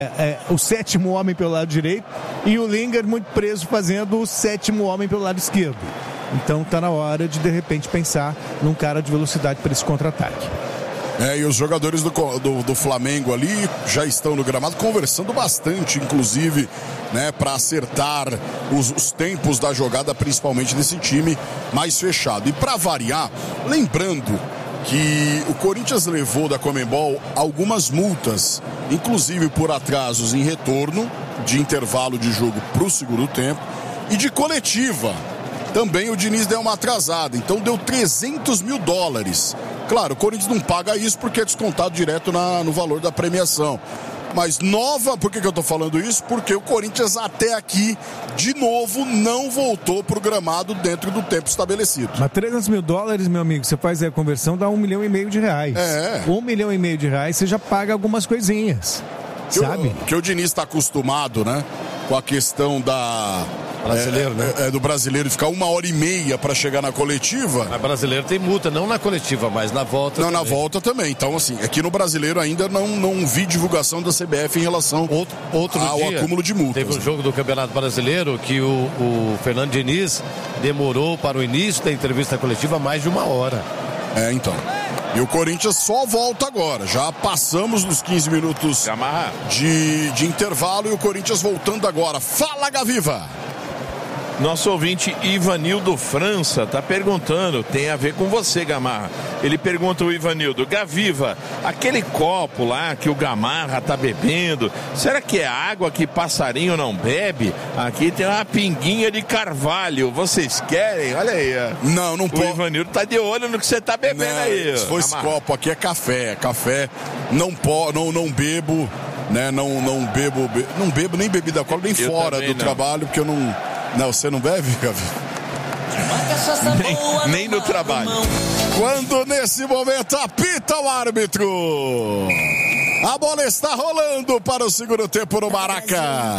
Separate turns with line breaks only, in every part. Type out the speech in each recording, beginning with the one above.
o sétimo homem pelo lado direito e o Lingard muito preso fazendo o sétimo homem pelo lado esquerdo. Então tá na hora de repente pensar num cara de velocidade para esse contra-ataque.
E os jogadores do Flamengo ali já estão no gramado conversando bastante, inclusive, né, para acertar os tempos da jogada, principalmente desse time mais fechado. E para variar, lembrando que o Corinthians levou da Conmebol algumas multas, inclusive por atrasos em retorno de intervalo de jogo para o segundo tempo e de coletiva. Também o Diniz deu uma atrasada, então deu $300 mil. Claro, o Corinthians não paga isso porque é descontado direto no valor da premiação. Mas por que eu tô falando isso? Porque o Corinthians até aqui, de novo, não voltou pro gramado dentro do tempo estabelecido.
Mas $300 mil, meu amigo, você faz a conversão, dá R$1,5 milhão. R$1,5 milhão, você já paga algumas coisinhas, sabe?
Que o Diniz está acostumado, né? Com a questão
brasileiro, né?
Do brasileiro ficar 1h30 para chegar na coletiva.
Mas brasileiro tem multa, não na coletiva, mas na volta.
Não, também. Na volta também. Então, assim, aqui no brasileiro ainda não vi divulgação da CBF em relação ao acúmulo de multas.
Teve um jogo do Campeonato Brasileiro que o Fernando Diniz demorou para o início da entrevista coletiva mais de 1 hora.
Então. E o Corinthians só volta agora. Já passamos dos 15 minutos de intervalo e o Corinthians voltando agora. Fala, Gaviva!
Nosso ouvinte Ivanildo França está perguntando, tem a ver com você, Gamarra. Ele pergunta, o Ivanildo, Gaviva, aquele copo lá que o Gamarra está bebendo, será que é água que passarinho não bebe? Aqui tem uma pinguinha de carvalho, vocês querem? Olha aí.
Não pode.
O Ivanildo tá de olho no que você tá bebendo aí.
Se for esse copo aqui é café. Café não bebo, né? Não bebo nem bebida alcoólica, nem fora do trabalho, porque eu não... Não, você não bebe, Gavi?
Nem no trabalho.
Quando nesse momento apita o árbitro. A bola está rolando para o segundo tempo no Maraca.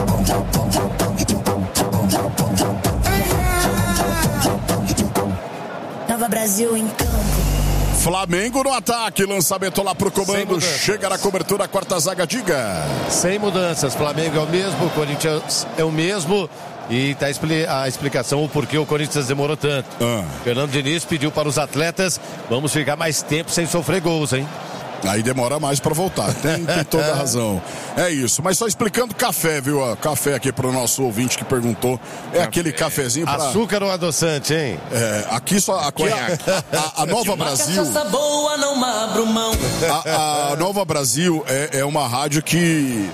Nova Brasil em campo.
Flamengo no ataque, lançamento lá pro comando, chega na cobertura, a quarta zaga, diga.
Sem mudanças, Flamengo é o mesmo, Corinthians é o mesmo. E tá a explicação o porquê o Corinthians demorou tanto. Fernando Diniz pediu para os atletas, vamos ficar mais tempo sem sofrer gols, hein?
Aí demora mais para voltar, tem toda a razão. É isso, mas só explicando café, viu? Café aqui pro nosso ouvinte que perguntou. Aquele cafezinho pra...
Açúcar ou adoçante, hein?
Aqui a Nova Brasil...
boa, não abro mão.
A Nova Brasil é uma rádio que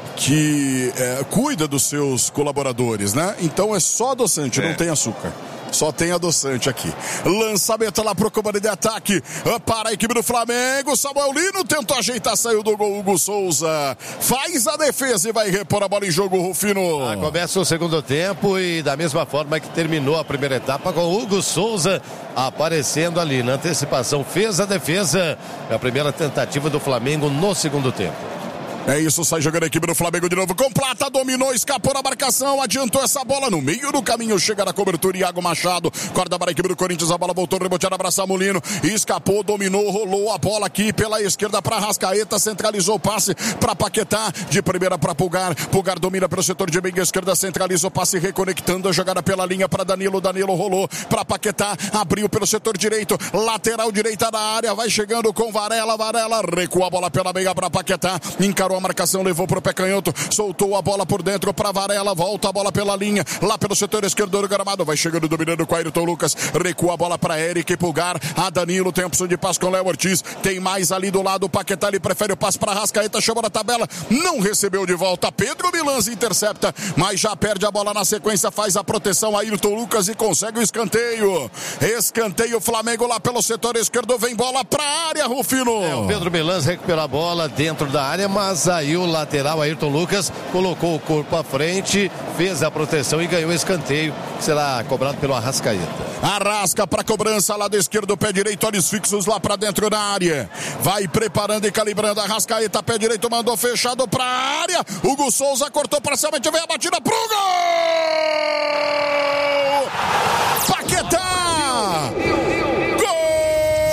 cuida dos seus colaboradores, né? Então é só adoçante, não tem açúcar. Só tem adoçante aqui. Lançamento lá pro comando de ataque. Para a equipe do Flamengo. Samuel Lino tentou ajeitar, saiu do gol. Hugo Souza faz a defesa e vai repor a bola em jogo, Rufino.
Começa o segundo tempo e da mesma forma que terminou a primeira etapa, com o Hugo Souza aparecendo ali na antecipação. Fez a defesa. É a primeira tentativa do Flamengo no segundo tempo.
É isso, sai jogando a equipe do Flamengo de novo com Plata, dominou, escapou na marcação, adiantou essa bola no meio do caminho, chega na cobertura, Iago Machado, corda para a equipe do Corinthians, a bola voltou, reboteada, abraçar Molino, escapou, dominou, rolou a bola aqui pela esquerda para Arrascaeta, centralizou o passe para Paquetá, de primeira para Pulgar domina pelo setor de meia esquerda, centralizou o passe, reconectando a jogada pela linha para Danilo rolou para Paquetá, abriu pelo setor direito, lateral direita da área, vai chegando com Varela, recua a bola pela meia para Paquetá, encarou a marcação, levou pro pé canhoto, soltou a bola por dentro para Varela, volta a bola pela linha, lá pelo setor esquerdo do gramado, vai chegando, dominando com Ayrton Lucas, recua a bola para Eric Pulgar, a Danilo tem a opção de passe com Léo Ortiz, tem mais ali do lado, o Paquetá, ele prefere o passe para Arrascaeta, chamou na tabela, não recebeu de volta, Pedro Milans intercepta, mas já perde a bola na sequência, faz a proteção, Ayrton Lucas e consegue o escanteio, Flamengo lá pelo setor esquerdo, vem bola pra área, Rufino.
O Pedro Milans recupera a bola dentro da área, mas aí o lateral Ayrton Lucas colocou o corpo à frente, fez a proteção e ganhou o escanteio, que será cobrado pelo Arrascaeta.
Arrasca para cobrança, lado esquerdo, pé direito, olhos fixos lá para dentro da área, vai preparando e calibrando, Arrascaeta, pé direito, mandou fechado pra área, Hugo Souza cortou parcialmente, vem a batida pro gol!